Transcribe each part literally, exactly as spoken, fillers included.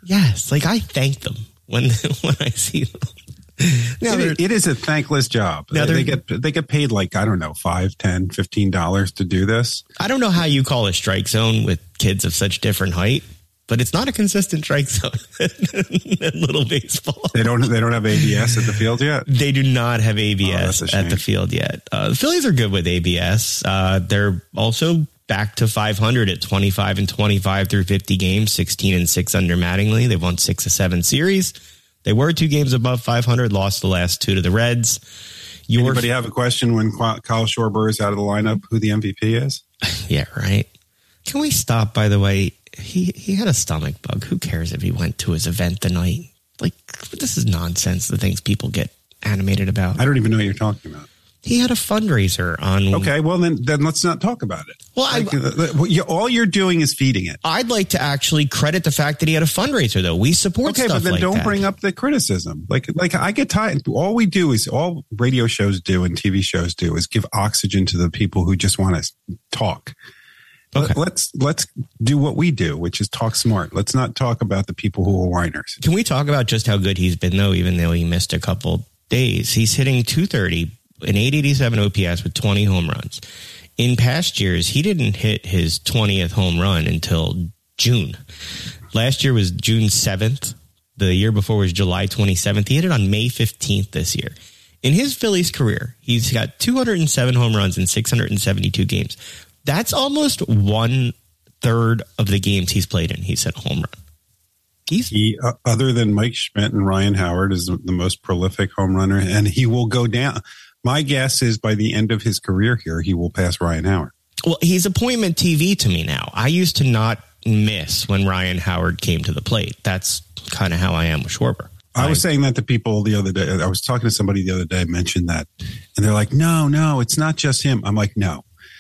Yes, like I thank them when when I see them. Now it, it is a thankless job. Now they get they get paid like, I don't know, five, ten, fifteen dollars to do this. I don't know how you call a strike zone with kids of such different height, but it's not a consistent strike zone in little baseball. They don't they don't have A B S at the field yet? They do not have A B S oh, at the field yet. Uh, the Phillies are good with A B S. Uh, they're also back to five hundred at twenty-five and twenty-five through fifty games, sixteen and six under Mattingly. They've won six of seven series. They were two games above five hundred, lost the last two to the Reds. Your Anybody have a question when Kyle Schwarber is out of the lineup, who the M V P is? Yeah, right. Can we stop, by the way? He he had a stomach bug. Who cares if he went to his event the night? Like, this is nonsense, the things people get animated about. I don't even know what you're talking about. He had a fundraiser on... Okay, well, then then let's not talk about it. Well, I, like, you, all you're doing is feeding it. I'd like to actually credit the fact that he had a fundraiser, though. We support okay, stuff but then like don't that. bring up the criticism. Like, like I get tired. All we do is, all radio shows do and T V shows do is give oxygen to the people who just want to talk. Okay. Let's let's do what we do, which is talk smart. Let's not talk about the people who are whiners. Can we talk about just how good he's been, though, even though he missed a couple days? He's hitting two thirty, an eight eighty-seven O P S with twenty home runs. In past years, he didn't hit his twentieth home run until June. Last year was June seventh. The year before was July twenty-seventh. He hit it on May fifteenth this year. In his Phillies career, he's got two hundred seven home runs in six hundred seventy-two games. That's almost one third of the games he's played in. He's hit a home run. He's he, uh, other than Mike Schmidt and Ryan Howard, is the most prolific home runner, and he will go down. My guess is by the end of his career here, he will pass Ryan Howard. Well, he's appointment T V to me now. I used to not miss when Ryan Howard came to the plate. That's kind of how I am with Schwarber. I was saying that to people the other day. I was talking to somebody the other day, mentioned that, and they're like, no, no, it's not just him. I'm like, no.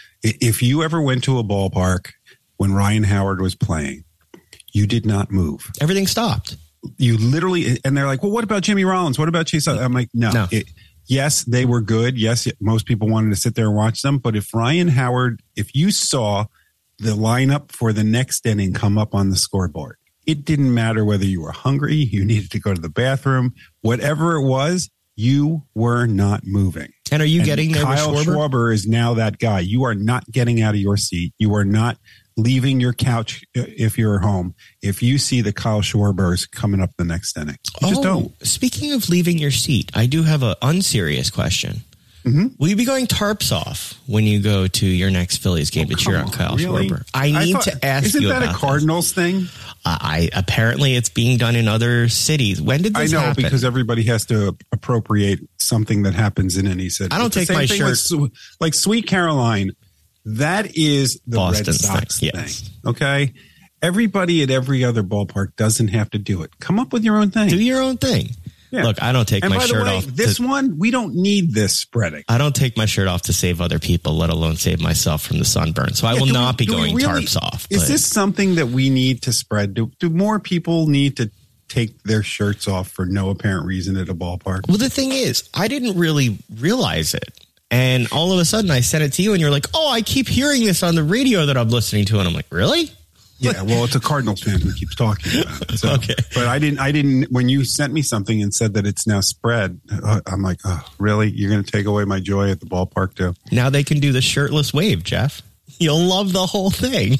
If you ever went to a ballpark when Ryan Howard was playing, you did not move. Everything stopped. You literally, and they're like, well, what about Jimmy Rollins? What about Chase? I'm like, no. no. It, yes, they were good. Yes, most people wanted to sit there and watch them. But if Ryan Howard, if you saw the lineup for the next inning come up on the scoreboard, it didn't matter whether you were hungry, you needed to go to the bathroom, whatever it was, you were not moving. And are you and getting there Kyle with Schwarber? Schwarber is now that guy. You are not getting out of your seat. You are not leaving your couch if you're home. If you see the Kyle Schwarbers coming up the next inning, you oh, just don't. Speaking of leaving your seat, I do have an unserious question. Mm-hmm. Will you be going tarps off when you go to your next Phillies game oh, to cheer on Kyle really? Schwarber? I need I thought, to ask isn't you that about a Cardinals this. thing? Uh, I apparently it's being done in other cities. When did this I know happen? Because everybody has to appropriate something that happens in any city. I don't it's take my shirt with, like Sweet Caroline. That is the Boston Red Sox thing. thing. Yes. Okay. Everybody at every other ballpark doesn't have to do it. Come up with your own thing. Do your own thing. Yeah. Look, I don't take and my by shirt the way, off. This to, one, we don't need this spreading. I don't take my shirt off to save other people, let alone save myself from the sunburn. So I yeah, will not we, be going really, tarps off. Is but. this something that we need to spread? Do, do more people need to take their shirts off for no apparent reason at a ballpark? Well, the thing is, I didn't really realize it. And all of a sudden I sent it to you and you're like, oh, I keep hearing this on the radio that I'm listening to. And I'm like, really? Yeah, well, it's a Cardinals fan who keeps talking about it. So, okay. But I didn't, I didn't, when you sent me something and said that it's now spread, I'm like, oh, really? You're going to take away my joy at the ballpark too? Now they can do the shirtless wave, Jeff. You'll love the whole thing.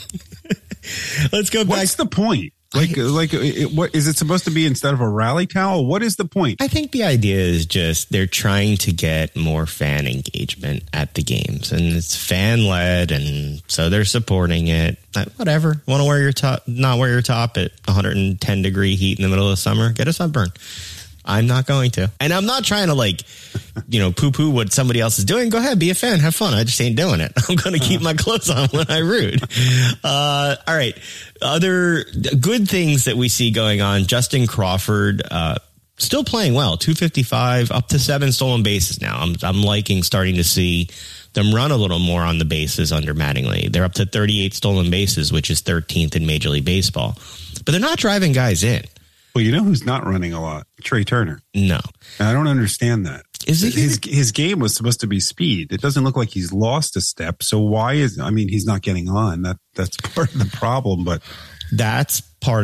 Let's go back. What's the point? Like, I, like, it, what is it supposed to be instead of a rally towel? What is the point? I think the idea is just they're trying to get more fan engagement at the games, and it's fan led, and so they're supporting it. Whatever. Want to wear your top? Not wear your top at one hundred ten degree heat in the middle of the summer? Get a sunburn. I'm not going to. And I'm not trying to like, you know, poo poo what somebody else is doing. Go ahead, be a fan, have fun. I just ain't doing it. I'm going to keep my clothes on when I root. Uh, all right. Other good things that we see going on. Justin Crawford, uh, still playing well. two fifty-five, up to seven stolen bases now. I'm, I'm liking starting to see them run a little more on the bases under Mattingly. They're up to thirty-eight stolen bases, which is thirteenth in Major League Baseball. But they're not driving guys in. Well, you know who's not running a lot? Trey Turner. No. I don't understand that. Is it his his game was supposed to be speed. It doesn't look like he's lost a step. So why is I mean he's not getting on. That that's part of the problem, but that's part of the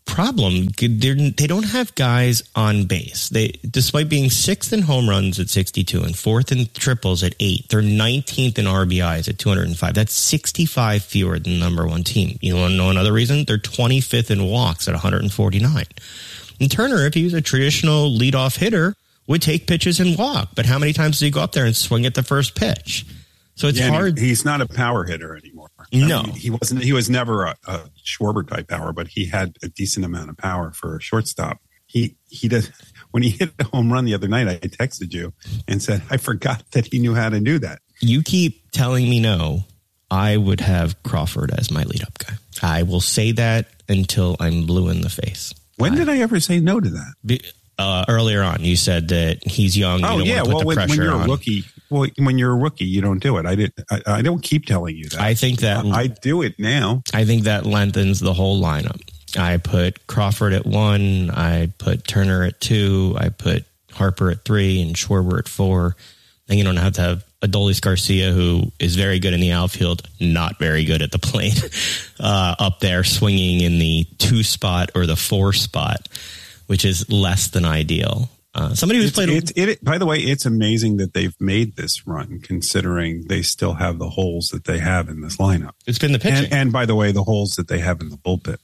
problem. They're, they don't have guys on base. They, despite being sixth in home runs at sixty-two and fourth in triples at eight, they're nineteenth in R B Is at two hundred five. That's sixty-five fewer than the number one team. You want to know another reason? They're twenty-fifth in walks at one hundred forty-nine. And Turner, if he was a traditional leadoff hitter, would take pitches and walk. But how many times does he go up there and swing at the first pitch? So it's yeah, hard. He, he's not a power hitter anymore. No, I mean, he wasn't. He was never a, a Schwarber type power, but he had a decent amount of power for a shortstop. He he does. When he hit the home run the other night, I texted you and said I forgot that he knew how to do that. You keep telling me no. I would have Crawford as my lead up guy. I will say that until I'm blue in the face. When I, did I ever say no to that? Be, uh, earlier on, you said that he's young. Oh, you don't yeah. want to put Well, the when, pressure when you're on. a rookie, well, when you're a rookie, you don't do it. I did. I, I don't keep telling you that. I think that I, I do it now. I think that lengthens the whole lineup. I put Crawford at one. I put Turner at two. I put Harper at three and Schwarber at four. Then you don't have to have Adolis Garcia, who is very good in the outfield, not very good at the plate, uh, up there swinging in the two spot or the four spot, which is less than ideal. Uh, somebody who's it's, played. It's, it, by the way, it's amazing that they've made this run, considering they still have the holes that they have in this lineup. It's been the pitching, and, and by the way, the holes that they have in the bullpen.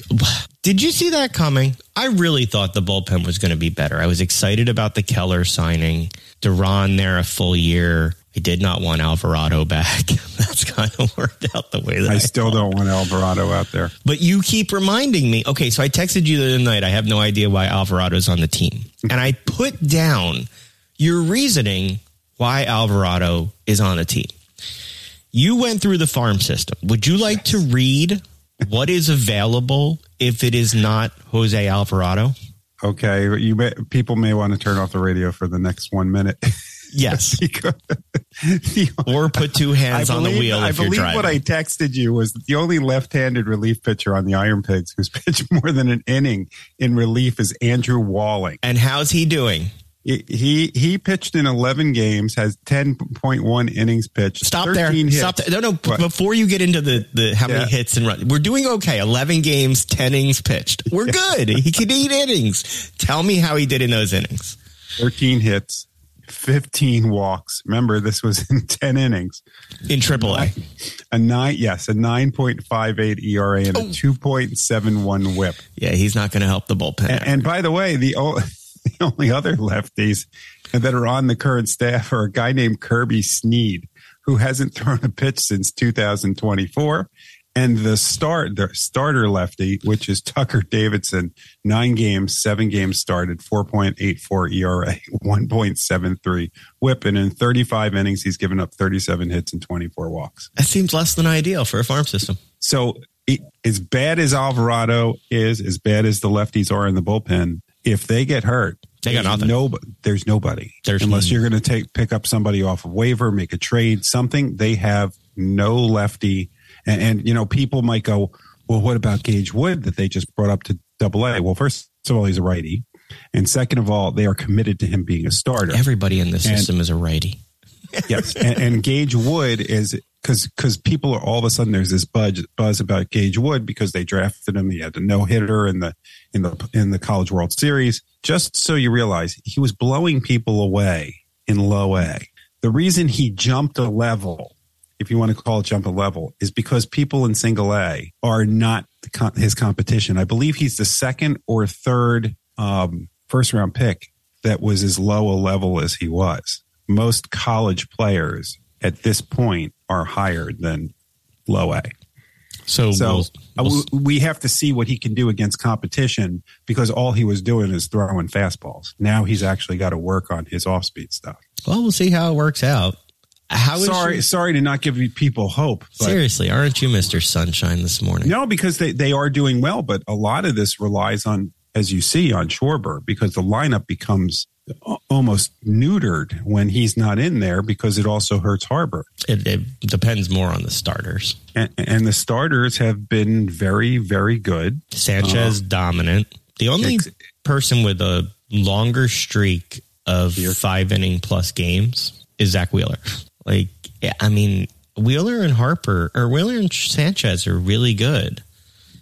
Did you see that coming? I really thought the bullpen was going to be better. I was excited about the Keller signing. Duran there a full year. I did not want Alvarado back. That's kind of worked out the way that I, I still thought. don't want Alvarado out there. But you keep reminding me. Okay, so I texted you the other night. I have no idea why Alvarado's on the team. And I put down your reasoning why Alvarado is on the team. You went through the farm system. Would you like to read what is available if it is not Jose Alvarado? Okay, you may, people may want to turn off the radio for the next one minute. Yes. Because, or put two hands believe, on the wheel if I you're believe driving. What I texted you was that the only left-handed relief pitcher on the Iron Pigs who's pitched more than an inning in relief is Andrew Walling. And how's he doing? He he, he pitched in eleven games, has ten point one innings pitched. Stop there. Hits. Stop there. No, no. What? Before you get into the, the how many Yeah. hits and runs, we're doing okay. eleven games, ten innings pitched. We're good. He could eat innings. Tell me how he did in those innings. thirteen hits, fifteen walks. Remember, this was in ten innings. In triple A. A nine, yes, a nine point five eight E R A and Oh. a two point seven one whip. Yeah, he's not going to help the bullpen. And, and by the way, the, o- the only other lefties that are on the current staff are a guy named Kirby Snead, who hasn't thrown a pitch since two thousand twenty-four. And the start, the starter lefty, which is Tucker Davidson, nine games, seven games started, four point eight four E R A, one point seven three whip. And in thirty-five innings, he's given up thirty-seven hits and twenty-four walks. That seems less than ideal for a farm system. So it, as bad as Alvarado is, as bad as the lefties are in the bullpen, if they get hurt, They got there's nothing. No, there's nobody. There's Unless n- you're going to take pick up somebody off of waiver, make a trade, something. They have no lefty. And, and, you know, people might go, well, what about Gage Wood that they just brought up to double A? Well, first of all, he's a righty. And second of all, they are committed to him being a starter. Everybody in the system And- is a righty. Yes. And, and Gage Wood is because because people are all of a sudden there's this buzz, buzz about Gage Wood because they drafted him. He had a no hitter in the in the in the College World Series. Just so you realize, he was blowing people away in low A. The reason he jumped a level, if you want to call it jump a level, is because people in single A are not the com- his competition. I believe he's the second or third um, first round pick that was as low a level as he was. Most college players at this point are higher than low A. So, So we'll, we'll, uh, we have to see what he can do against competition because all he was doing is throwing fastballs. Now he's actually got to work on his off-speed stuff. well, we'll see how it works out. How is Sorry, your- sorry to not give you people hope. But seriously, aren't you Mister Sunshine this morning? no, because they, they are doing well, but a lot of this relies on, as you see, on Schwarber because the lineup becomes almost neutered when he's not in there because it also hurts Harbor. It, it depends more on the starters. And, and the starters have been very, very good. Sanchez Uh, dominant. The only ex- person with a longer streak of Here. five inning plus games is Zach Wheeler. Like, yeah, I mean, Wheeler and Harper or Wheeler and Sanchez are really good.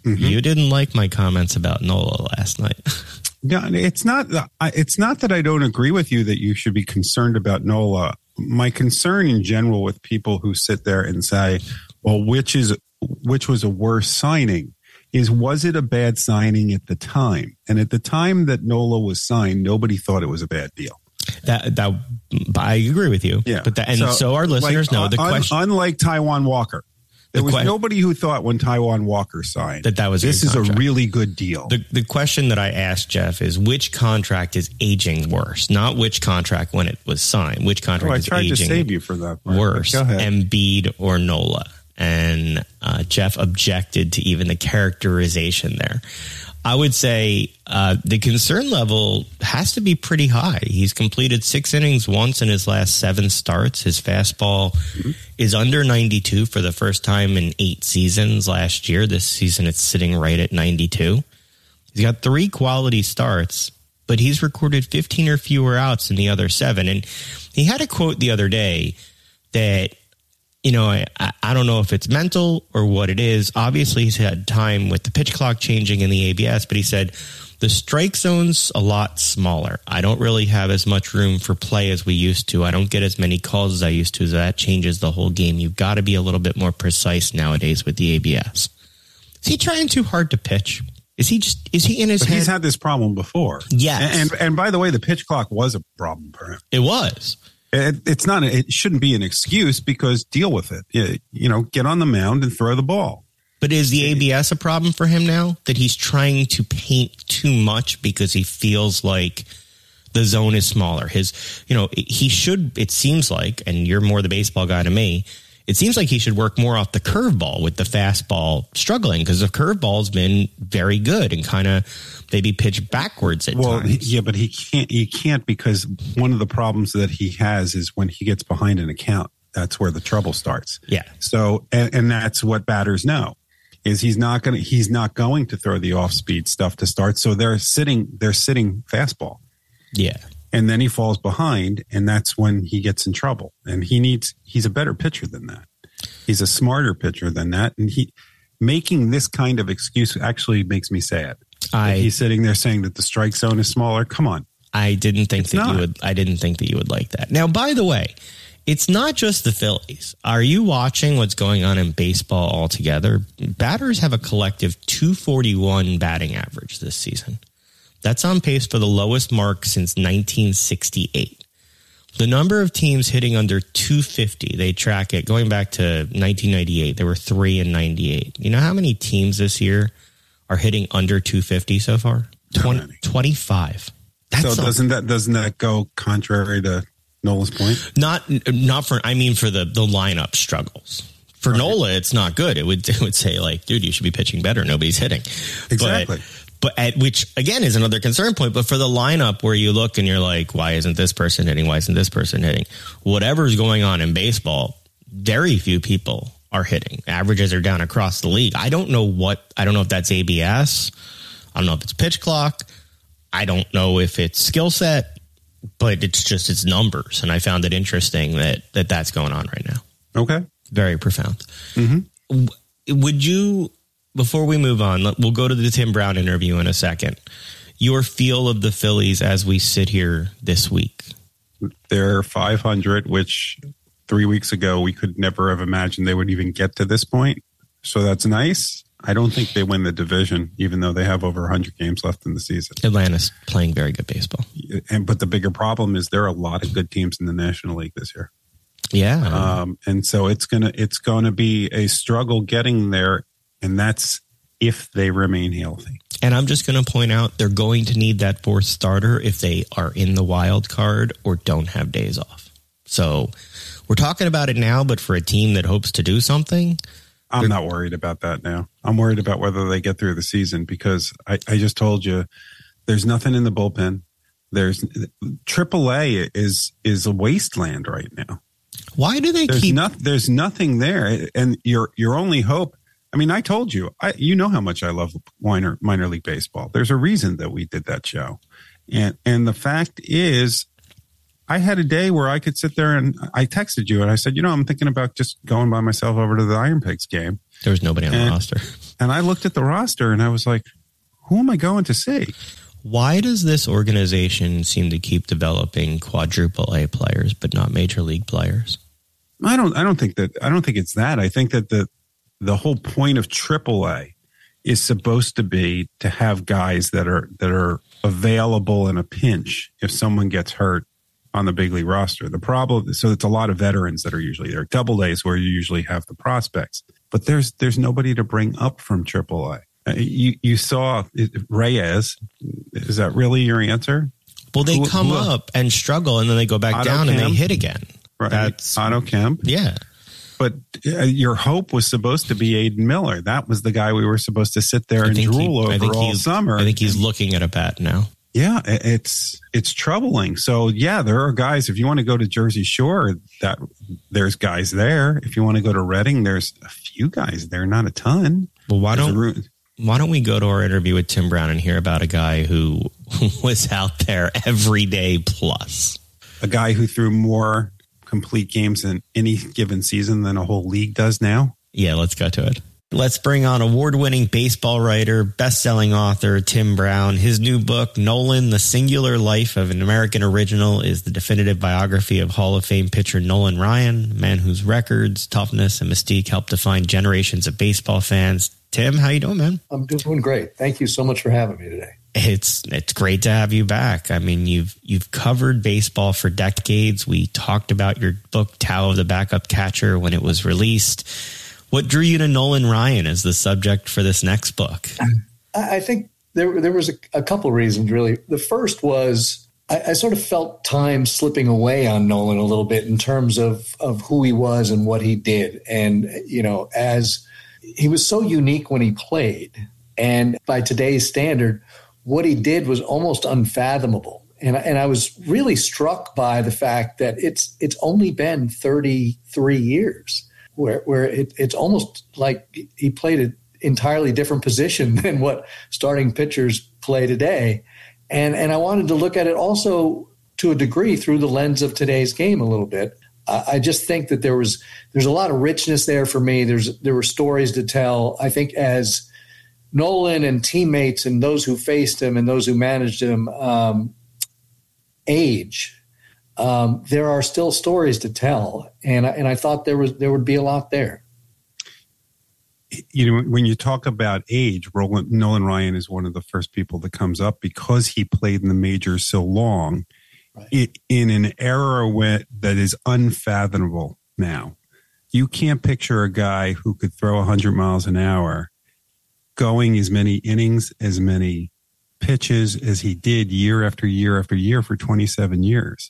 Mm-hmm. You didn't like my comments about Nola last night. No, it's not. It's not that I don't agree with you that you should be concerned about Nola. My concern in general with people who sit there and say, "Well, which is which was a worse signing?" is was it a bad signing at the time? And at the time that Nola was signed, nobody thought it was a bad deal. That that I agree with you. Yeah, but that, and so, so our listeners like, know the un, question. Unlike Taijuan Walker. There was que- nobody who thought when Taijuan Walker signed that that was a this is contract. a really good deal. The the question that I asked Jeff is which contract is aging worse, not which contract when it was signed. Which contract oh, I is tried aging to save you for that part. worse, Go ahead. Embiid or Nola? And uh, Jeff objected to even the characterization there. I would say uh, the concern level has to be pretty high. He's completed six innings once in his last seven starts. His fastball mm-hmm. is under ninety-two for the first time in eight seasons last year. This season, it's sitting right at ninety-two. He's got three quality starts, but he's recorded fifteen or fewer outs than the other seven. And he had a quote the other day that, you know, I, I don't know if it's mental or what it is. Obviously, he's had time with the pitch clock changing in the A B S, but he said the strike zone's a lot smaller. I don't really have as much room for play as we used to. I don't get as many calls as I used to. So that changes the whole game. You've got to be a little bit more precise nowadays with the A B S. Is he trying too hard to pitch? Is he just, is he in his but head? He's had this problem before. Yes. And, and, and by the way, the pitch clock was a problem for him. It was. It, it's not. It shouldn't be an excuse because deal with it. You, you know, get on the mound and throw the ball. But is the A B S a problem for him now that he's trying to paint too much because he feels like the zone is smaller? His, you know, he should. It seems like, and you're more the baseball guy to me. It seems like he should work more off the curveball with the fastball struggling because the curveball's been very good and kind of maybe pitch backwards at well, times. Yeah, but he can't. He can't because one of the problems that he has is when he gets behind an account. That's where the trouble starts. Yeah. So, and, and that's what batters know is he's not going to. He's not going to throw the off-speed stuff to start. So they're sitting. They're sitting fastball. Yeah. And then he falls behind, and that's when he gets in trouble. And he needs, he's a better pitcher than that. He's a smarter pitcher than that. And he making this kind of excuse actually makes me sad. I, he's sitting there saying that the strike zone is smaller. Come on. I didn't think it's that not. you would, I didn't think that you would like that. Now, by the way, it's not just the Phillies. Are you watching what's going on in baseball altogether? Batters have a collective two forty-one batting average this season. That's on pace for the lowest mark since nineteen sixty-eight. The number of teams hitting under two fifty, they track it going back to nineteen ninety-eight. There were three in ninety-eight. You know how many teams this year are hitting under two fifty so far? twenty, twenty-five. That's so doesn't that doesn't that go contrary to Nola's point? Not not for I mean for the the lineup struggles. For right. Nola, it's not good. It would it would say like, dude, you should be pitching better. Nobody's hitting. Exactly. But, But at which, again, is another concern point. But for the lineup where you look and you're like, why isn't this person hitting? Why isn't this person hitting? Whatever's going on in baseball, very few people are hitting. Averages are down across the league. I don't know what, I don't know if that's A B S. I don't know if it's pitch clock. I don't know if it's skill set, but it's just, it's numbers. And I found it interesting that, that that's going on right now. Okay. Very profound. Mm-hmm. Would you... Before we move on, we'll go to the Tim Brown interview in a second. Your feel of the Phillies as we sit here this week. They're five hundred, which three weeks ago we could never have imagined they would even get to this point. So that's nice. I don't think they win the division, even though they have over one hundred games left in the season. Atlanta's playing very good baseball. And but the bigger problem is there are a lot of good teams in the National League this year. Yeah. Um, and so it's gonna it's gonna be a struggle getting there. And that's if they remain healthy. And I'm just going to point out they're going to need that fourth starter if they are in the wild card or don't have days off. So we're talking about it now, but for a team that hopes to do something. I'm not worried about that now. I'm worried about whether they get through the season because I, I just told you there's nothing in the bullpen. There's triple A is is a wasteland right now. Why do they there's keep? No, there's nothing there. And your your only hope. I mean, I told you, I, you know how much I love minor, minor league baseball. There's a reason that we did that show. And and the fact is, I had a day where I could sit there and I texted you and I said, you know, I'm thinking about just going by myself over to the Iron Pigs game. There was nobody on and, the roster. And I looked at the roster and I was like, who am I going to see? Why does this organization seem to keep developing quadruple A players, but not major league players? I don't, I don't think that, I don't think it's that. I think that the, the whole point of triple A is supposed to be to have guys that are, that are available in a pinch if someone gets hurt on the big league roster. The problem, so it's a lot of veterans that are usually there. Double A's where you usually have the prospects, but there's, there's nobody to bring up from triple A. Uh, you, you saw Reyes. Is that really your answer? Well, they who, come who, up and struggle and then they go back Otto down Kemp, and they hit again. Right. That's Otto Kemp. Yeah. But uh, your hope was supposed to be Aiden Miller. That was the guy we were supposed to sit there and drool he, over all summer. I think he's looking at a bat now. Yeah, it's it's troubling. So yeah, there are guys. If you want to go to Jersey Shore, that there's guys there. If you want to go to Reading, there's a few guys there, not a ton. Well, why there's don't why don't we go to our interview with Tim Brown and hear about a guy who was out there every day plus a guy who threw more complete games in any given season than a whole league does now? Yeah, let's go to it. Let's bring on award-winning baseball writer, best-selling author Tim Brown. His new book, Nolan, The Singular Life of an American Original, is the definitive biography of Hall of Fame pitcher Nolan Ryan, a man whose records, toughness, and mystique helped define generations of baseball fans. Tim, how you doing, man? I'm doing great. Thank you so much for having me today. It's it's great to have you back. I mean, you've you've covered baseball for decades. We talked about your book, Tao of the Backup Catcher, when it was released. What drew you to Nolan Ryan as the subject for this next book? I think there there was a, a couple reasons, really. The first was I, I sort of felt time slipping away on Nolan a little bit in terms of, of who he was and what he did. And, you know, as he was so unique when he played, and by today's standard, what he did was almost unfathomable. And, and I was really struck by the fact that it's it's only been thirty-three years. Where where it, it's almost like he played an entirely different position than what starting pitchers play today. And and I wanted to look at it also to a degree through the lens of today's game a little bit. Uh, I just think that there was there's a lot of richness there for me. There's there were stories to tell. I think as Nolan and teammates and those who faced him and those who managed him um, age, Um, there are still stories to tell, and I, and I thought there was there would be a lot there. You know, when you talk about age, Roland, Nolan Ryan is one of the first people that comes up because he played in the majors so long, right. it, in an era where, that is unfathomable now. You can't picture a guy who could throw one hundred miles an hour, going as many innings, as many pitches as he did year after year after year for twenty-seven years.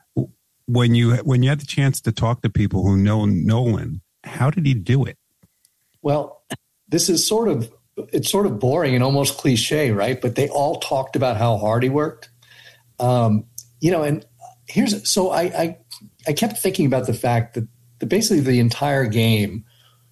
When you when you had the chance to talk to people who know Nolan, how did he do it? Well, this is sort of it's sort of boring and almost cliche, right? But they all talked about how hard he worked. Um, you know, and here's so I, I I kept thinking about the fact that the, basically the entire game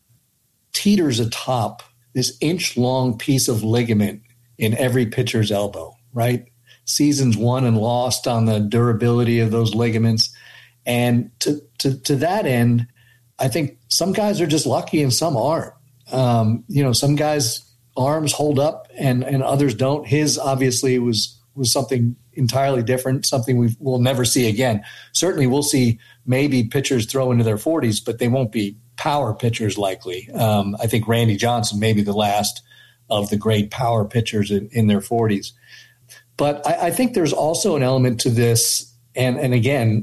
teeters atop this inch long piece of ligament in every pitcher's elbow, right? Seasons won and lost on the durability of those ligaments. And to, to, to that end, I think some guys are just lucky and some aren't. Um, you know, some guys' arms hold up and, and others don't. His obviously was, was something entirely different, something we will never see again. Certainly we'll see maybe pitchers throw into their forties, but they won't be power pitchers likely. Um, I think Randy Johnson may be the last of the great power pitchers in, in their forties. But I, I think there's also an element to this, and, and again,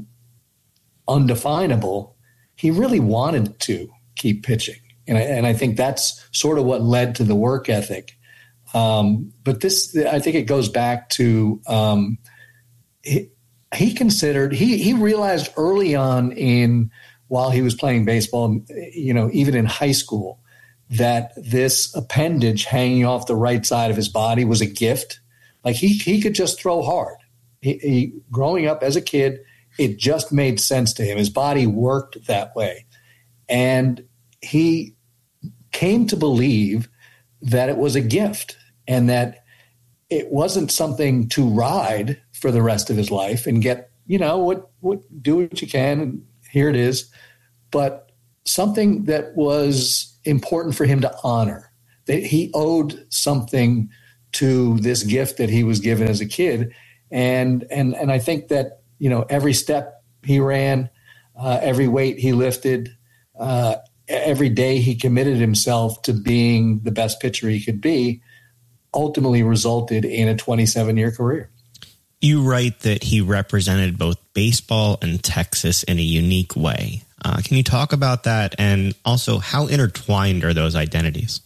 undefinable. He really wanted to keep pitching. And I, and I think that's sort of what led to the work ethic. Um, but this, I think it goes back to um, he, he considered, he, he realized early on in, while he was playing baseball, you know, even in high school, that this appendage hanging off the right side of his body was a gift. Like he he could just throw hard. He, he growing up as a kid, it just made sense to him. His body worked that way. And he came to believe that it was a gift and that it wasn't something to ride for the rest of his life and get, you know, what, what do what you can, and here it is. But something that was important for him to honor. That he owed something to this gift that he was given as a kid. And and and I think that, you know, every step he ran, uh, every weight he lifted, uh, every day he committed himself to being the best pitcher he could be, ultimately resulted in a twenty-seven-year career. You write that he represented both baseball and Texas in a unique way. Uh, can you talk about that? And also, how intertwined are those identities?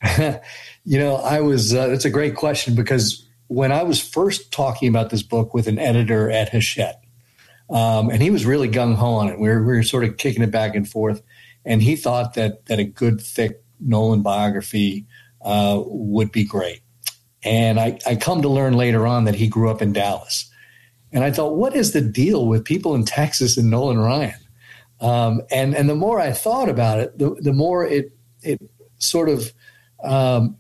You know, I was, uh, it's a great question, because when I was first talking about this book with an editor at Hachette, um, and he was really gung-ho on it. We were, we were sort of kicking it back and forth. And he thought that, that a good, thick Nolan biography uh, would be great. And I, I come to learn later on that he grew up in Dallas. And I thought, what is the deal with people in Texas and Nolan Ryan? Um, and, and the more I thought about it, the, the more it, it sort of, um,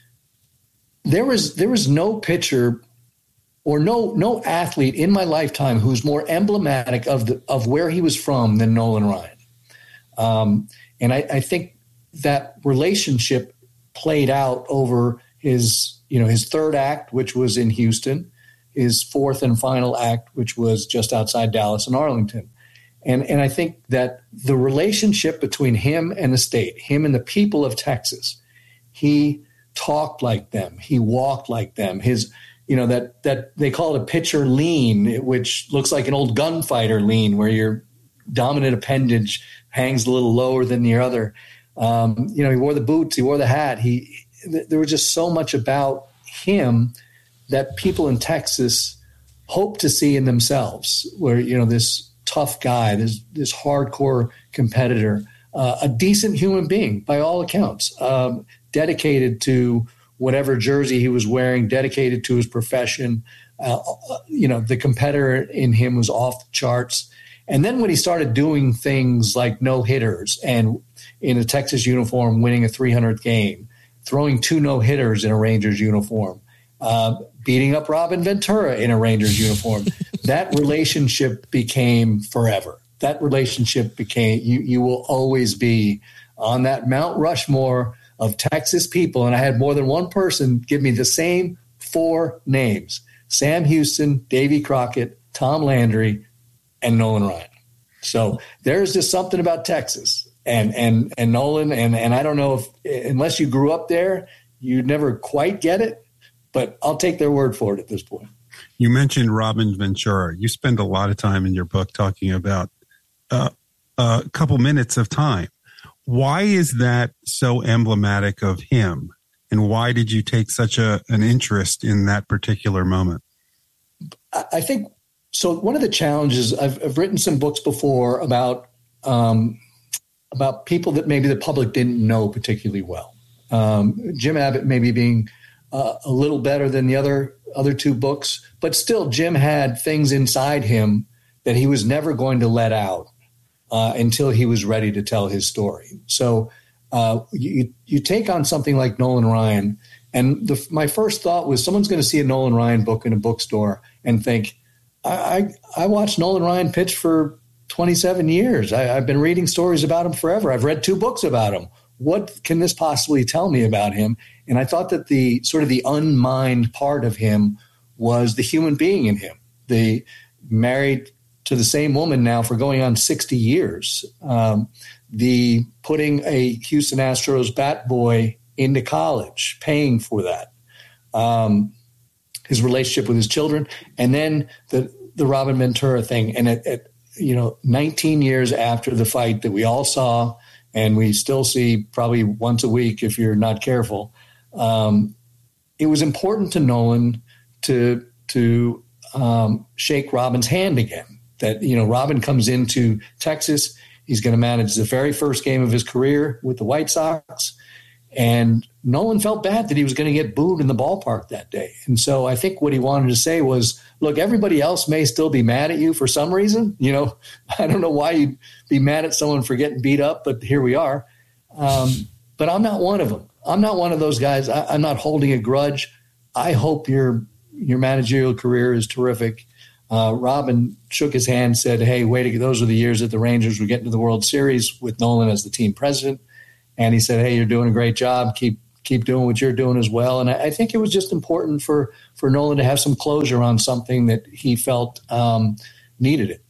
there was, there was no pitcher or no, no athlete in my lifetime who's more emblematic of the, of where he was from than Nolan Ryan. Um, and I, I think that relationship played out over his, you know, his third act, which was in Houston, his fourth and final act, which was just outside Dallas and Arlington. And, and I think that the relationship between him and the state, him and the people of Texas, he talked like them. He walked like them. His, you know, that, that they call it a pitcher lean, which looks like an old gunfighter lean, where your dominant appendage hangs a little lower than the other. Um, you know, he wore the boots, he wore the hat. He, there was just so much about him that people in Texas hope to see in themselves, where, you know, this tough guy, this, this hardcore competitor, uh, a decent human being by all accounts, um, dedicated to whatever jersey he was wearing, dedicated to his profession. Uh, you know, the competitor in him was off the charts. And then when he started doing things like no-hitters and in a Texas uniform, winning a three hundredth game, throwing two no-hitters in a Rangers uniform, uh, beating up Robin Ventura in a Rangers uniform, that relationship became forever. That relationship became, you, you will always be on that Mount Rushmore of Texas people. And I had more than one person give me the same four names: Sam Houston, Davy Crockett, Tom Landry, and Nolan Ryan. So there's just something about Texas and, and, and Nolan. And, and I don't know if, unless you grew up there, you'd never quite get it, but I'll take their word for it at this point. You mentioned Robin Ventura. You spend a lot of time in your book talking about uh, a couple minutes of time. Why is that so emblematic of him? And why did you take such a, an interest in that particular moment? I think, so one of the challenges, I've, I've written some books before about um, about people that maybe the public didn't know particularly well. Um, Jim Abbott maybe being uh, a little better than the other other two books, but still Jim had things inside him that he was never going to let out uh, until he was ready to tell his story. So uh, you you take on something like Nolan Ryan, and the, my first thought was someone's going to see a Nolan Ryan book in a bookstore and think, I, I watched Nolan Ryan pitch for twenty-seven years. I, I've been reading stories about him forever. I've read two books about him. What can this possibly tell me about him? And I thought that the sort of the unmined part of him was the human being in him, the married to the same woman now for going on sixty years, um, the putting a Houston Astros bat boy into college, paying for that. Um, his relationship with his children, and then the, the Robin Ventura thing. And at, at, you know, nineteen years after the fight that we all saw, and we still see probably once a week if you're not careful, um, it was important to Nolan to, to um, shake Robin's hand again. That, you know, Robin comes into Texas, he's going to manage the very first game of his career with the White Sox, and Nolan felt bad that he was going to get booed in the ballpark that day. And so I think what he wanted to say was, look, everybody else may still be mad at you for some reason. You know, I don't know why you'd be mad at someone for getting beat up, but here we are. Um, but I'm not one of them. I'm not one of those guys. I, I'm not holding a grudge. I hope your your managerial career is terrific. Uh, Robin shook his hand, said, hey, wait, those are the years that the Rangers were getting to the World Series with Nolan as the team president. And he said, hey, you're doing a great job. Keep keep doing what you're doing as well. And I, I think it was just important for, for Nolan to have some closure on something that he felt um, needed it.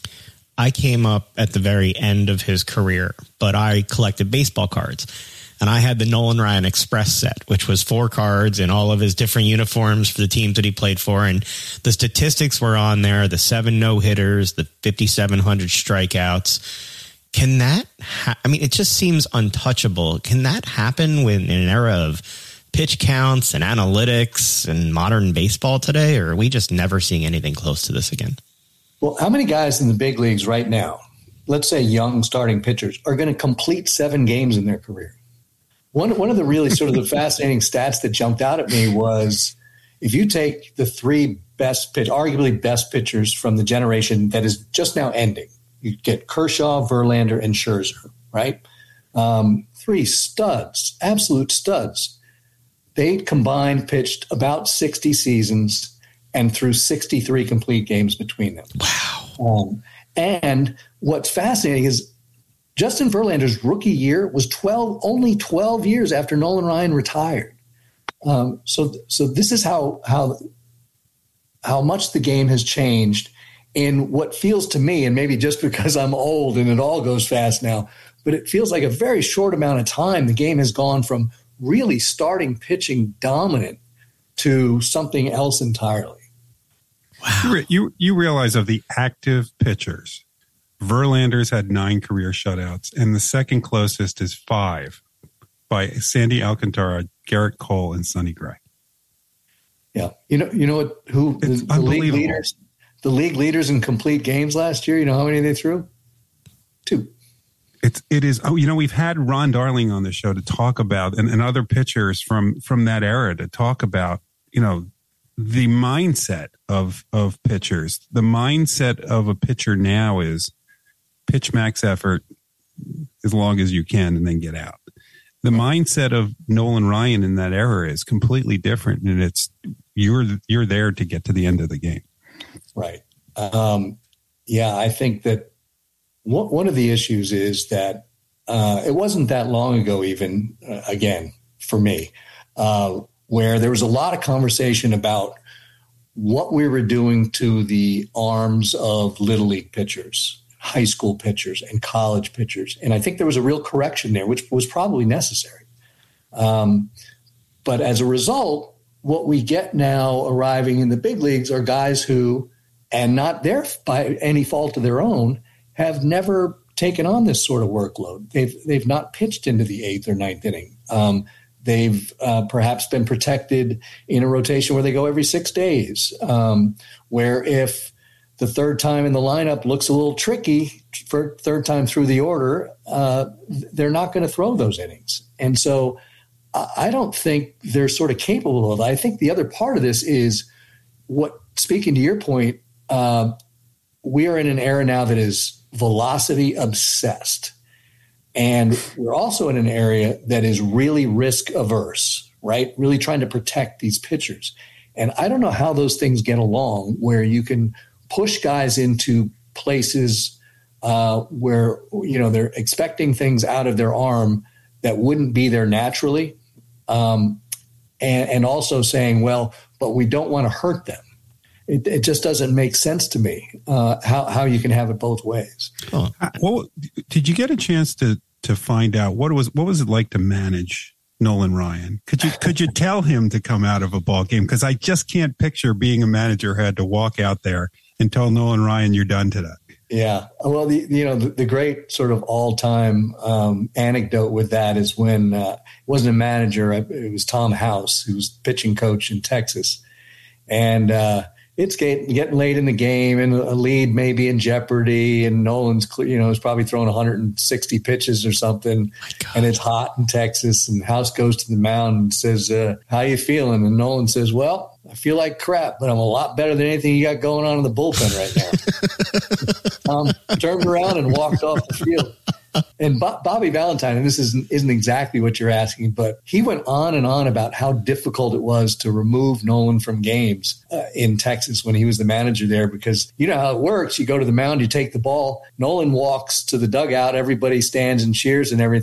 I came up at the very end of his career, but I collected baseball cards. And I had the Nolan Ryan Express set, which was four cards and all of his different uniforms for the teams that he played for. And the statistics were on there, the seven no-hitters, the fifty-seven hundred strikeouts. Can that, ha- I mean, it just seems untouchable. Can that happen when, in an era of pitch counts and analytics and modern baseball today? Or are we just never seeing anything close to this again? Well, how many guys in the big leagues right now, let's say young starting pitchers, are going to complete seven games in their career? One, one of the really sort of the fascinating stats that jumped out at me was if you take the three best pitch, arguably best pitchers from the generation that is just now ending, you get Kershaw, Verlander, and Scherzer, right? Um, three studs, absolute studs. They combined pitched about sixty seasons and threw sixty-three complete games between them. Wow. Um, and what's fascinating is Justin Verlander's rookie year was twelve, only twelve years after Nolan Ryan retired. Um, so, so this is how how how much the game has changed in what feels to me, and maybe just because I'm old and it all goes fast now, but it feels like a very short amount of time. The game has gone from really starting pitching dominant to something else entirely. Wow. You, you, you realize of the active pitchers, Verlander's had nine career shutouts, and the second closest is five by Sandy Alcantara, Garrett Cole, and Sonny Gray. Yeah. You know, you know what, who it's the, the league leaders, the league leaders in complete games last year, you know how many they threw? Two. It's, it is. Oh, you know, we've had Ron Darling on the show to talk about, and, and other pitchers from, from that era to talk about, you know, the mindset of, of pitchers. The mindset of a pitcher now is pitch max effort as long as you can and then get out. The mindset of Nolan Ryan in that era is completely different, and it's you're you're there to get to the end of the game. Right. Um, yeah, I think that one, one of the issues is that uh, it wasn't that long ago, even uh, again for me, uh, where there was a lot of conversation about what we were doing to the arms of little league pitchers, high school pitchers, and college pitchers. And I think there was a real correction there, which was probably necessary. Um, but as a result, what we get now arriving in the big leagues are guys who, and not their by any fault of their own, have never taken on this sort of workload. They've they've not pitched into the eighth or ninth inning. Um, they've uh, perhaps been protected in a rotation where they go every six days, um, where if the third time in the lineup looks a little tricky for third time through the order, uh, they're not going to throw those innings. And so I don't think they're sort of capable of it. I think the other part of this is what, speaking to your point, uh, we are in an era now that is velocity obsessed. And we're also in an area that is really risk averse, right? Really trying to protect these pitchers. And I don't know how those things get along where you can push guys into places uh, where, you know, they're expecting things out of their arm that wouldn't be there naturally. Um, and, and also saying, well, but we don't want to hurt them. It, it just doesn't make sense to me uh, how, how you can have it both ways. Oh. Well, did you get a chance to to find out what was what was it like to manage Nolan Ryan? Could you could you tell him to come out of a ball game? Because I just can't picture being a manager who had to walk out there and tell Nolan Ryan you're done today. Yeah. Well, the, you know, the, the great sort of all-time um, anecdote with that is when uh, it wasn't a manager. It was Tom House, who was pitching coach in Texas. And uh, it's getting, getting late in the game and a lead may be in jeopardy. And Nolan's, you know, is probably throwing one hundred sixty pitches or something. And it's hot in Texas. And House goes to the mound and says, uh, how you feeling? And Nolan says, well, I feel like crap, but I'm a lot better than anything you got going on in the bullpen right now. Tom turned around and walked off the field. And Bo- Bobby Valentine, and this isn't, isn't exactly what you're asking, but he went on and on about how difficult it was to remove Nolan from games uh, in Texas when he was the manager there, because you know how it works. You go to the mound, you take the ball, Nolan walks to the dugout, everybody stands and cheers and everything.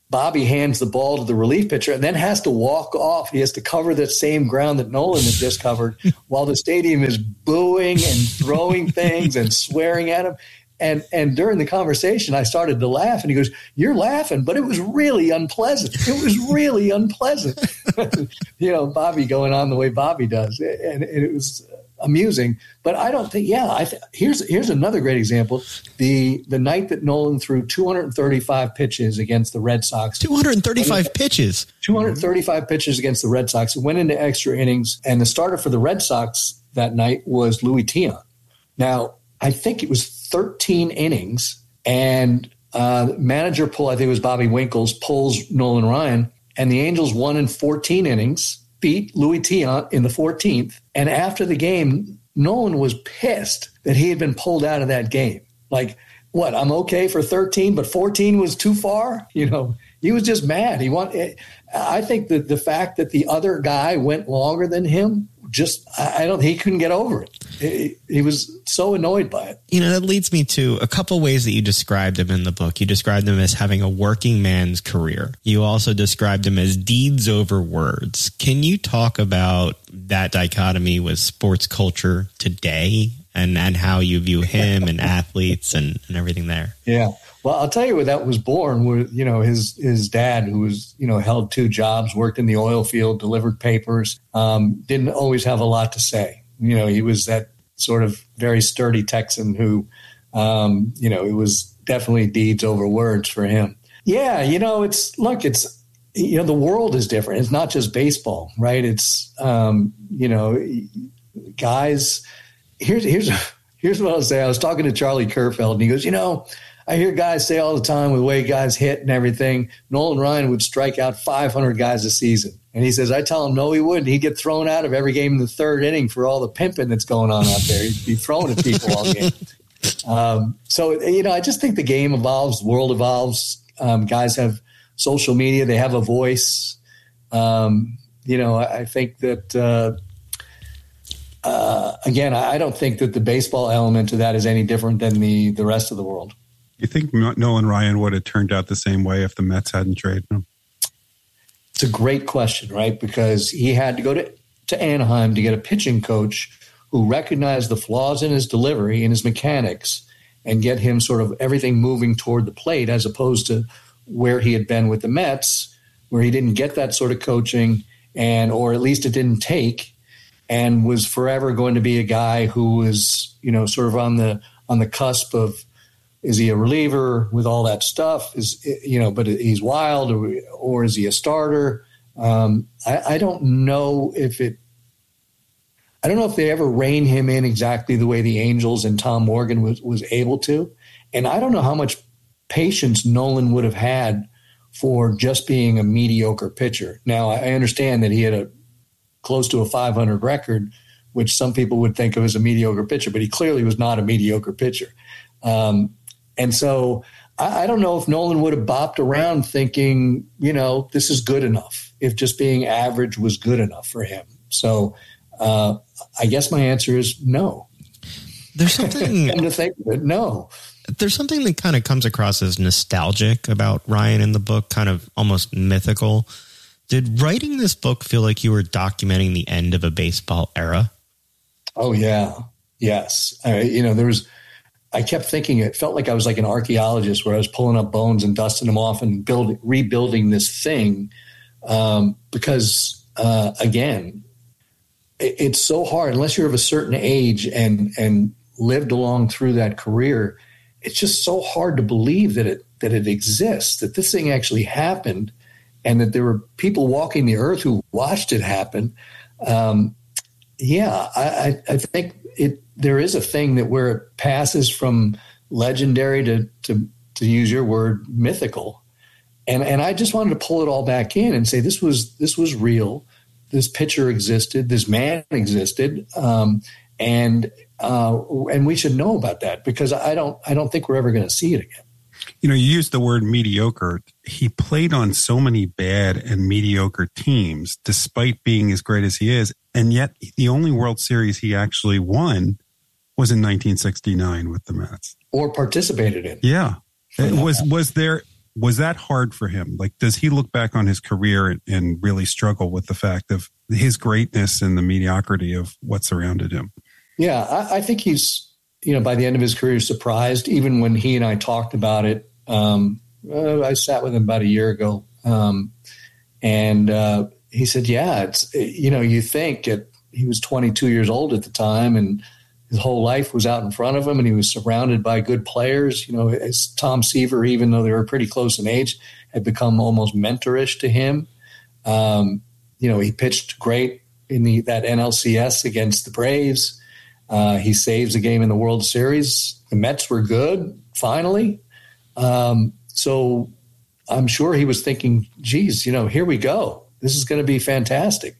Bobby hands the ball to the relief pitcher and then has to walk off. He has to cover the same ground that Nolan had just covered while the stadium is booing and throwing things and swearing at him. And and during the conversation, I started to laugh, and he goes, "You're laughing, but it was really unpleasant. It was really unpleasant." You know, Bobby going on the way Bobby does, and, and it was amusing. But I don't think. Yeah, I th- here's here's another great example. The the night that Nolan threw two hundred thirty-five pitches against the Red Sox. two hundred thirty-five pitches. two hundred thirty-five pitches against the Red Sox. It went into extra innings, and the starter for the Red Sox that night was Louis Tiant. Now, I think it was thirteen innings, and uh, manager pull, I think it was Bobby Winkles, pulls Nolan Ryan, and the Angels won in fourteen innings, beat Louis Tiant in the fourteenth. And after the game, Nolan was pissed that he had been pulled out of that game. Like, what, I'm okay for thirteen, but fourteen was too far? You know, he was just mad. He want, I think that the fact that the other guy went longer than him, just, I don't, he couldn't get over it. He, he was so annoyed by it. You know, that leads me to a couple ways that you described him in the book. You described him as having a working man's career. You also described him as deeds over words. Can you talk about that dichotomy with sports culture today and, and how you view him and athletes and, and everything there? Yeah. Well, I'll tell you where that was born. Where, you know, his his dad, who was, you know, held two jobs, worked in the oil field, delivered papers, um, didn't always have a lot to say. You know, he was that sort of very sturdy Texan who, um, you know, it was definitely deeds over words for him. Yeah, you know, it's look, it's you know, the world is different. It's not just baseball, right? It's um, you know, guys. Here's here's here's what I'll say. I was talking to Charlie Kerfeld, and he goes, you know, I hear guys say all the time with the way guys hit and everything, Nolan Ryan would strike out five hundred guys a season. And he says, I tell him, no, he wouldn't. He'd get thrown out of every game in the third inning for all the pimping that's going on out there. He'd be throwing at people all game. Um, so, you know, I just think the game evolves, the world evolves. Um, guys have social media. They have a voice. Um, you know, I, I think that, uh, uh, again, I, I don't think that the baseball element to that is any different than the, the rest of the world. You think Nolan Ryan would have turned out the same way if the Mets hadn't traded him? It's a great question, right? Because he had to go to, to Anaheim to get a pitching coach who recognized the flaws in his delivery and his mechanics and get him sort of everything moving toward the plate, as opposed to where he had been with the Mets, where he didn't get that sort of coaching, and or at least it didn't take, and was forever going to be a guy who was, you know, sort of on the on the cusp of, is he a reliever with all that stuff? Is, you know, but he's wild, or, or is he a starter? Um, I, I don't know if it, I don't know if they ever rein him in exactly the way the Angels and Tom Morgan was, was able to. And I don't know how much patience Nolan would have had for just being a mediocre pitcher. Now, I understand that he had a close to a five hundred record, which some people would think of as a mediocre pitcher, but he clearly was not a mediocre pitcher. Um, And so I, I don't know if Nolan would have bopped around thinking, you know, this is good enough, if just being average was good enough for him. So uh, I guess my answer is no. There's something to think of it, no. There's something that kind of comes across as nostalgic about Ryan in the book, kind of almost mythical. Did writing this book feel like you were documenting the end of a baseball era? Oh, yeah. Yes. I, you know, there was, I kept thinking it felt like I was like an archaeologist where I was pulling up bones and dusting them off and building, rebuilding this thing. Um, because, uh, again, it, it's so hard unless you're of a certain age and, and lived along through that career. It's just so hard to believe that it, that it exists, that this thing actually happened and that there were people walking the earth who watched it happen. Um, yeah, I, I think it, there is a thing that where it passes from legendary to, to, to use your word, mythical. And, and I just wanted to pull it all back in and say, this was, this was real. This pitcher existed, this man existed. Um, and, uh, and we should know about that, because I don't, I don't think we're ever going to see it again. You know, you used the word mediocre. He played on so many bad and mediocre teams, despite being as great as he is. And yet the only World Series he actually won was in nineteen sixty-nine with the Mets. Or participated in. Yeah. It was, was there, Was that hard for him? Like, does he look back on his career and, and really struggle with the fact of his greatness and the mediocrity of what surrounded him? Yeah, I, I think he's, you know, by the end of his career, surprised. Even when he and I talked about it, um, uh, I sat with him about a year ago, um, and uh, he said, "Yeah, it's you know, you think it." He was twenty-two years old at the time, and his whole life was out in front of him, and he was surrounded by good players. You know, as Tom Seaver, even though they were pretty close in age, had become almost mentorish to him. Um, you know, he pitched great in the, that N L C S against the Braves. Uh, he saves a game in the World Series. The Mets were good, finally. Um, so I'm sure he was thinking, geez, you know, here we go. This is going to be fantastic.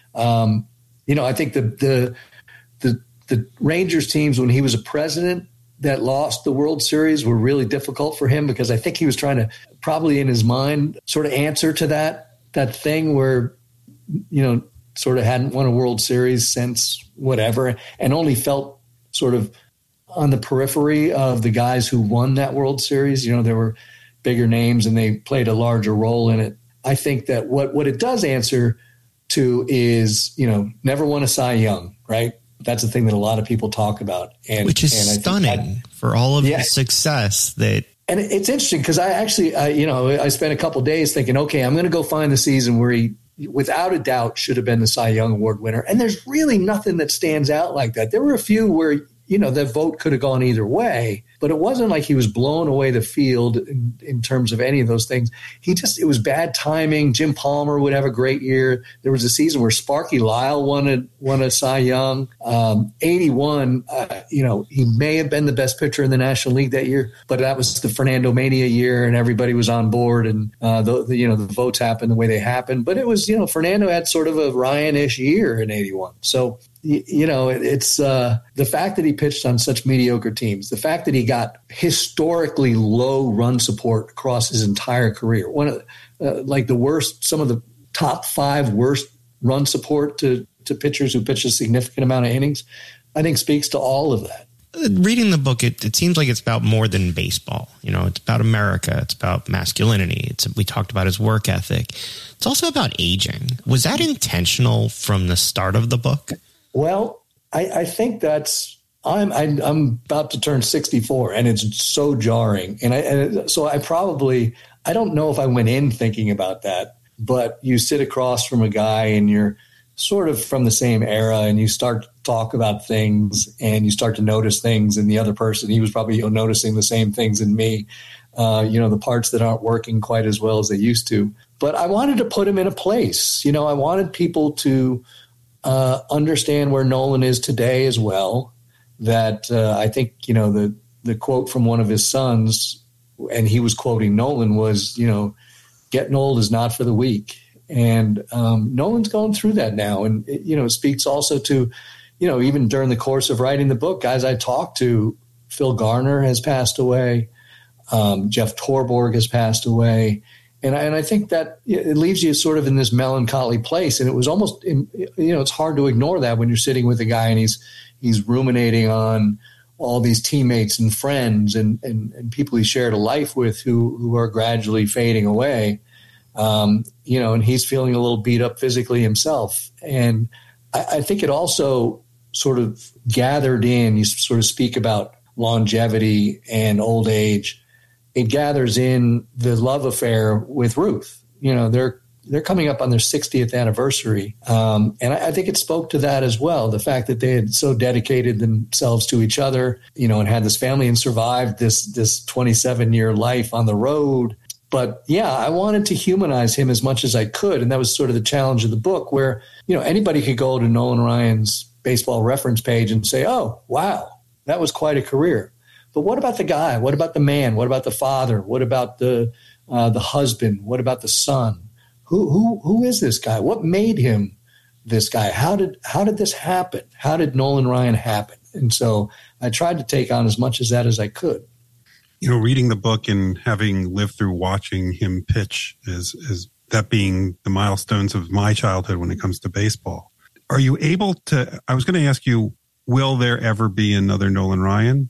Um, you know, I think the, the, the, the Rangers teams, when he was a president, that lost the World Series were really difficult for him, because I think he was trying to probably in his mind sort of answer to that, that thing where, you know, sort of hadn't won a World Series since whatever, and only felt sort of on the periphery of the guys who won that World Series. You know, there were bigger names and they played a larger role in it. I think that what, what it does answer to is, you know, never won a Cy Young, right? That's the thing that a lot of people talk about. And, Which is and stunning that, for all of yeah. the success that. And it's interesting because I actually, I, you know, I spent a couple of days thinking, okay, I'm going to go find the season where he, without a doubt, should have been the Cy Young Award winner. And there's really nothing that stands out like that. There were a few where, you know, the vote could have gone either way, but it wasn't like he was blowing away the field in, in terms of any of those things. He just, it was bad timing. Jim Palmer would have a great year. There was a season where Sparky Lyle won a, won a Cy Young. Um, eighty-one, uh, you know, he may have been the best pitcher in the National League that year, but that was the Fernando Mania year and everybody was on board, and uh, the, the, you know, the votes happened the way they happened. But it was, you know, Fernando had sort of a Ryan-ish year in eighty-one. So, you know, it's uh, the fact that he pitched on such mediocre teams, the fact that he got historically low run support across his entire career, one of uh, like the worst, some of the top five worst run support to, to pitchers who pitch a significant amount of innings, I think speaks to all of that. Reading the book, it, it seems like it's about more than baseball. You know, it's about America. It's about masculinity. It's we talked about his work ethic. It's also about aging. Was that intentional from the start of the book? Well, I, I think that's I'm I, I'm about to turn sixty-four, and it's so jarring. And I and so I probably I don't know if I went in thinking about that, but you sit across from a guy and you're sort of from the same era, and you start to talk about things, and you start to notice things in the other person. He was probably, you know, noticing the same things in me, uh, you know, the parts that aren't working quite as well as they used to. But I wanted to put him in a place. You know, I wanted people to Uh, understand where Nolan is today as well. That uh, I think, you know, the the quote from one of his sons, and he was quoting Nolan, was, you know, getting old is not for the weak. And um, Nolan's going through that now. And, it, you know, it speaks also to, you know, even during the course of writing the book, guys I talked to, Phil Garner has passed away. Um, Jeff Torborg has passed away. And I, and I think that it leaves you sort of in this melancholy place. And it was almost, you know, it's hard to ignore that when you're sitting with a guy and he's he's ruminating on all these teammates and friends and, and, and people he shared a life with who, who are gradually fading away, um, you know, and he's feeling a little beat up physically himself. And I, I think it also sort of gathered in, you sort of speak about longevity and old age. It gathers in the love affair with Ruth. You know, they're they're coming up on their sixtieth anniversary. Um, and I, I think it spoke to that as well, the fact that they had so dedicated themselves to each other, you know, and had this family and survived this this twenty-seven-year life on the road. But, yeah, I wanted to humanize him as much as I could. And that was sort of the challenge of the book where, you know, anybody could go to Nolan Ryan's baseball reference page and say, oh, wow, that was quite a career. But what about the guy? What about the man? What about the father? What about the uh, the husband? What about the son? Who who who is this guy? What made him this guy? How did how did this happen? How did Nolan Ryan happen? And so I tried to take on as much of that as I could. You know, reading the book and having lived through watching him pitch is is that being the milestones of my childhood when it comes to baseball. Are you able to? I was going to ask you, will there ever be another Nolan Ryan?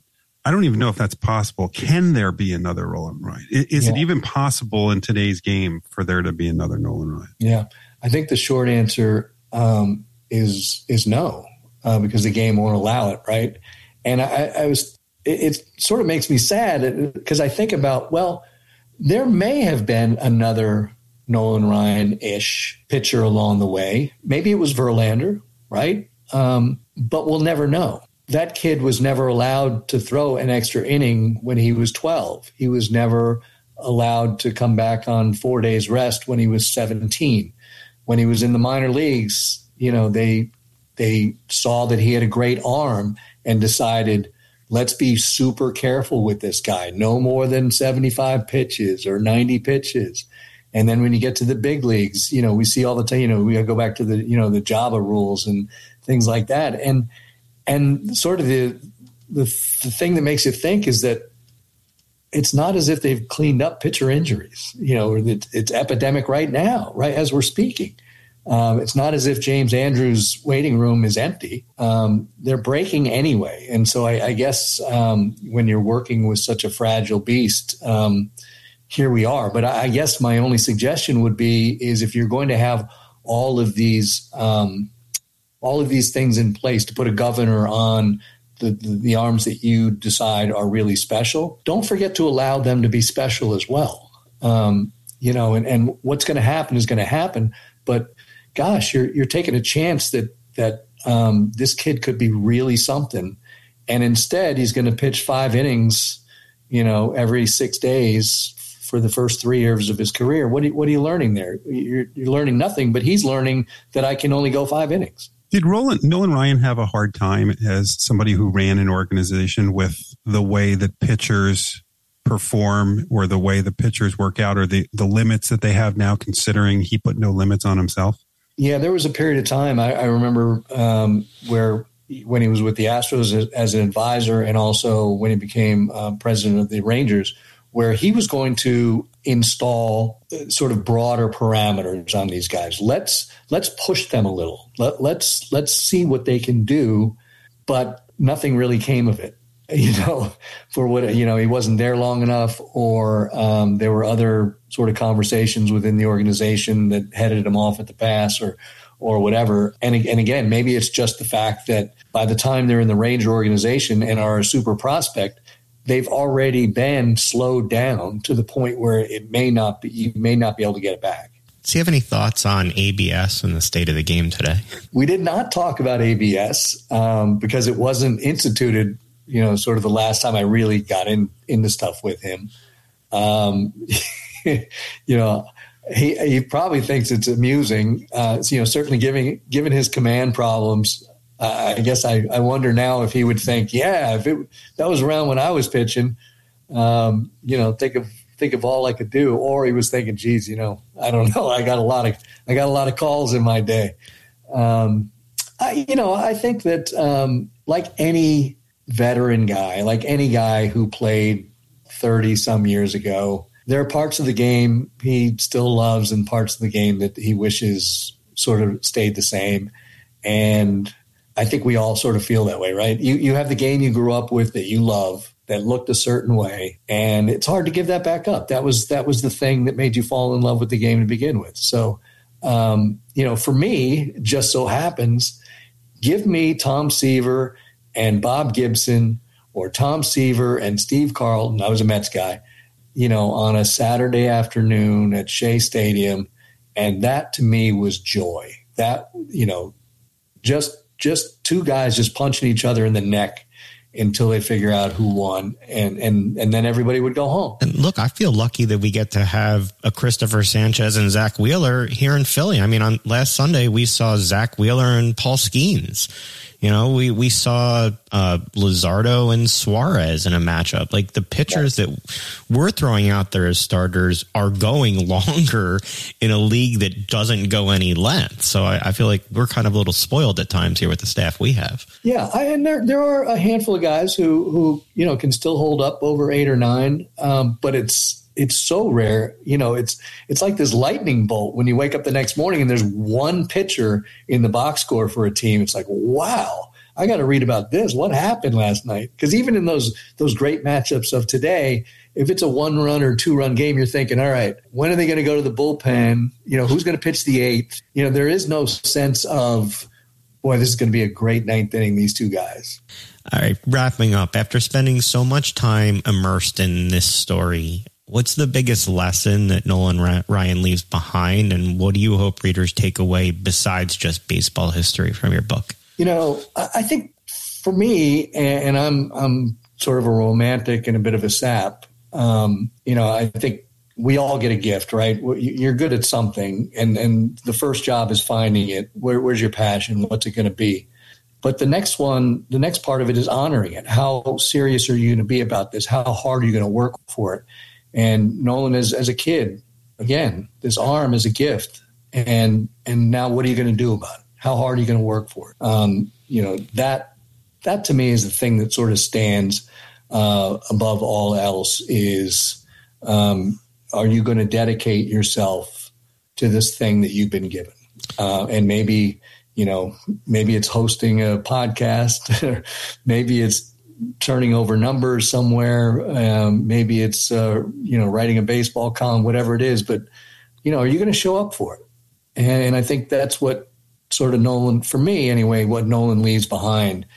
I don't even know if that's possible. Can there be another Nolan Ryan? Is, is yeah. it even possible in today's game for there to be another Nolan Ryan? Yeah, I think the short answer um, is is no, uh, because the game won't allow it, right? And I, I was, it, it sort of makes me sad because I think about, well, there may have been another Nolan Ryan-ish pitcher along the way. Maybe it was Verlander, right? Um, but we'll never know. That kid was never allowed to throw an extra inning when he was twelve. He was never allowed to come back on four days rest when he was seventeen. When he was in the minor leagues, you know, they they saw that he had a great arm and decided, let's be super careful with this guy. No more than seventy-five pitches or ninety pitches. And then when you get to the big leagues, you know, we see all the time, you know, we got to go back to the, you know, the Java rules and things like that. And And sort of the, the the thing that makes you think is that it's not as if they've cleaned up pitcher injuries. You know, it's, it's epidemic right now, right as we're speaking. Um, it's not as if James Andrews' waiting room is empty. Um, they're breaking anyway. And so I, I guess um, when you're working with such a fragile beast, um, here we are. But I, I guess my only suggestion would be is if you're going to have all of these um, all of these things in place to put a governor on the, the, the arms that you decide are really special, don't forget to allow them to be special as well. Um, you know, and, and what's going to happen is going to happen. But gosh, you're you're taking a chance that that um, this kid could be really something, and instead he's going to pitch five innings, you know, every six days for the first three years of his career. What are, what are you learning there? You're, you're learning nothing, but he's learning that I can only go five innings. Did Roland, Nolan Ryan have a hard time as somebody who ran an organization with the way that pitchers perform or the way the pitchers work out or the, the limits that they have now, considering he put no limits on himself? Yeah, there was a period of time I, I remember um, where when he was with the Astros as, as an advisor and also when he became uh, president of the Rangers, where he was going to install sort of broader parameters on these guys. Let's let's push them a little. Let, let's let's see what they can do, but nothing really came of it. You know, for what you know, he wasn't there long enough, or um, there were other sort of conversations within the organization that headed him off at the pass, or or whatever. And and again, maybe it's just the fact that by the time they're in the Ranger organization and are a super prospect, they've already been slowed down to the point where it may not be, you may not be able to get it back. Do you have any thoughts on A B S and the state of the game today? We did not talk about A B S um, because it wasn't instituted, you know, sort of the last time I really got in into stuff with him. Um, you know, he he probably thinks it's amusing. Uh, you know, certainly given given his command problems, Uh, I guess I, I wonder now if he would think, yeah, if it, that was around when I was pitching, um, you know, think of think of all I could do. Or he was thinking, geez, you know, I don't know, I got a lot of I got a lot of calls in my day. Um, I, you know, I think that um, like any veteran guy, like any guy who played thirty some years ago, there are parts of the game he still loves and parts of the game that he wishes sort of stayed the same. And I think we all sort of feel that way, right? You you have the game you grew up with that you love, that looked a certain way, and it's hard to give that back up. That was that was the thing that made you fall in love with the game to begin with. So, um, you know, for me, just so happens, give me Tom Seaver and Bob Gibson, or Tom Seaver and Steve Carlton. I was a Mets guy, you know, on a Saturday afternoon at Shea Stadium, and that to me was joy. That, you know, just. Just two guys just punching each other in the neck until they figure out who won, and and and then everybody would go home. And look, I feel lucky that we get to have a Christopher Sanchez and Zach Wheeler here in Philly. I mean, on last Sunday we saw Zach Wheeler and Paul Skeens. You know, we we saw uh, Luzardo and Suarez in a matchup. Like the pitchers that we're throwing out there as starters are going longer in a league that doesn't go any length. So I, I feel like we're kind of a little spoiled at times here with the staff we have. Yeah, I, and there there are a handful of guys who who you know can still hold up over eight or nine, um, but it's. It's so rare, you know, it's it's like this lightning bolt when you wake up the next morning and there's one pitcher in the box score for a team. It's like, wow. I got to read about this. What happened last night? Because even in those those great matchups of today, if it's a one run or two run game, you're thinking, all right, when are they going to go to the bullpen? You know, who's going to pitch the eighth? You know, there is no sense of, boy, this is going to be a great ninth inning, these two guys. All right, wrapping up, after spending so much time immersed in this story, what's the biggest lesson that Nolan Ryan leaves behind, and what do you hope readers take away besides just baseball history from your book? You know, I think for me, and I'm I'm sort of a romantic and a bit of a sap, um, you know, I think we all get a gift, right? You're good at something, and, and the first job is finding it. Where, where's your passion? What's it going to be? But the next one, the next part of it is honoring it. How serious are you going to be about this? How hard are you going to work for it? And Nolan, as, as a kid, again, this arm is a gift. And and now what are you going to do about it? How hard are you going to work for it? Um, you know, that that to me is the thing that sort of stands uh, above all else is, um, are you going to dedicate yourself to this thing that you've been given? Uh, and maybe, you know, maybe it's hosting a podcast, or maybe it's turning over numbers somewhere. Um, maybe it's, uh, you know, writing a baseball column, whatever it is. But, you know, are you going to show up for it? And, and I think that's what sort of Nolan, for me anyway, what Nolan leaves behind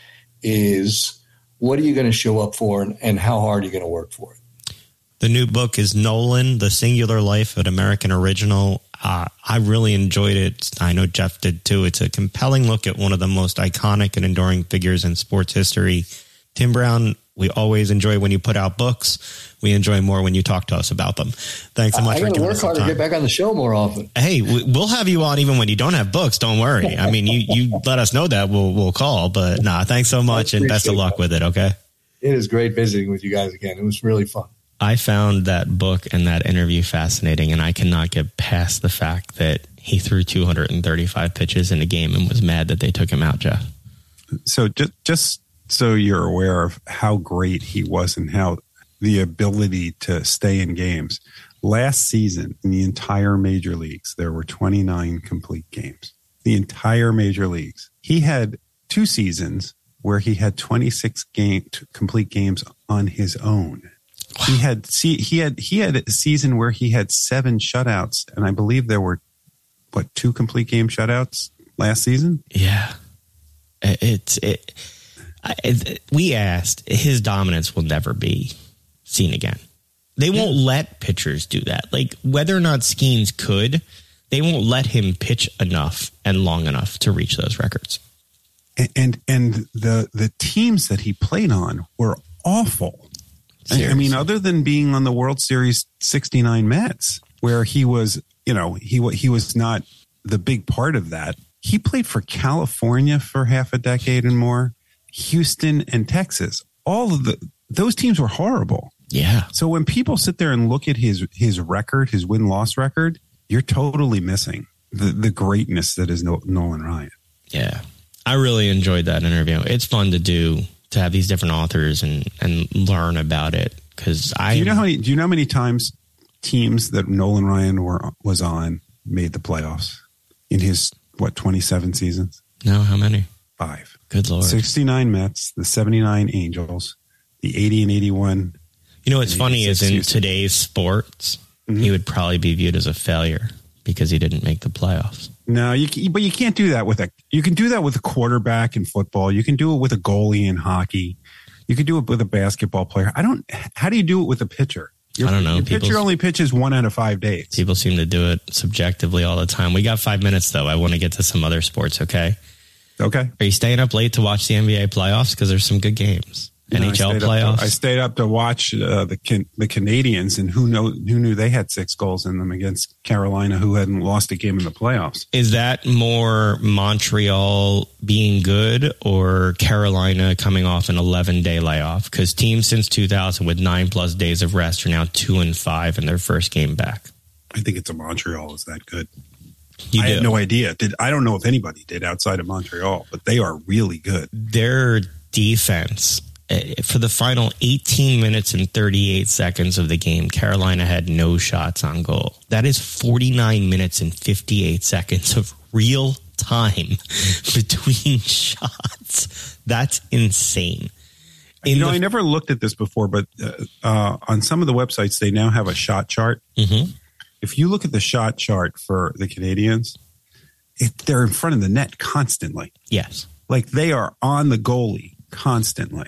is, what are you going to show up for, and, and how hard are you going to work for it? The new book is Nolan, The Singular Life of an American Original. Uh, I really enjoyed it. I know Jeff did too. It's a compelling look at one of the most iconic and enduring figures in sports history. Tim Brown, we always enjoy when you put out books. We enjoy more when you talk to us about them. Thanks so much I for giving work us some hard time. to get back on the show more often. Hey, we'll have you on even when you don't have books. Don't worry. I mean, you, you let us know that, we'll we'll call. But nah, thanks so much, and best of luck with it. Okay. It is great visiting with you guys again. It was really fun. I found that book and that interview fascinating, and I cannot get past the fact that he threw two hundred thirty-five pitches in a game and was mad that they took him out, Jeff. So just, just so you're aware of how great he was and how the ability to stay in games. Last season, in the entire major leagues, there were twenty-nine complete games. The entire major leagues. He had two seasons where he had twenty-six game, complete games on his own. Wow. He had see he had he had a season where he had seven shutouts, and I believe there were what two complete game shutouts last season. Yeah, it's it, it. We asked, his dominance will never be seen again. They won't yeah. let pitchers do that. Like, whether or not Skeens could, they won't let him pitch enough and long enough to reach those records. And and, and the the teams that he played on were awful. Seriously. I mean, other than being on the World Series sixty-nine Mets, where he was, you know, he he was not the big part of that. He played for California for half a decade and more, Houston and Texas. All of the those teams were horrible. Yeah. So when people sit there and look at his his record, his win-loss record, you're totally missing the the greatness that is Nolan Ryan. Yeah, I really enjoyed that interview. It's fun to do. To have these different authors and, and learn about it. Cause I, do you know how many, do you know how many times teams that Nolan Ryan were, was on made the playoffs in his, what, twenty-seven seasons? No, how many? Five. Good Lord. sixty-nine Mets, the seventy-nine Angels, the eighty and eighty-one. You know, what's funny is in Houston. Today's sports, mm-hmm. he would probably be viewed as a failure because he didn't make the playoffs. No, you but you can't do that with a. You can do that with a quarterback in football. You can do it with a goalie in hockey. You can do it with a basketball player. I don't. How do you do it with a pitcher? Your, I don't know. Your pitcher only pitches one out of five days. People seem to do it subjectively all the time. We got five minutes though. I want to get to some other sports. Okay. Okay. Are you staying up late to watch the N B A playoffs? Because there's some good games. N H L no, I playoffs. To, I stayed up to watch uh, the can, the Canadians, and who know who knew they had six goals in them against Carolina, who hadn't lost a game in the playoffs. Is that more Montreal being good or Carolina coming off an eleven day layoff? Because teams since two thousand with nine plus days of rest are now two and five in their first game back. I think it's a Montreal is that good. You I do. had no idea. Did I don't know if anybody did outside of Montreal, but they are really good. Their defense. For the final eighteen minutes and thirty-eight seconds of the game, Carolina had no shots on goal. That is forty-nine minutes and fifty-eight seconds of real time between shots. That's insane. In you know, the, I never looked at this before, but uh, uh, on some of the websites, they now have a shot chart. Mm-hmm. If you look at the shot chart for the Canadians, it, they're in front of the net constantly. Yes. Like they are on the goalie constantly.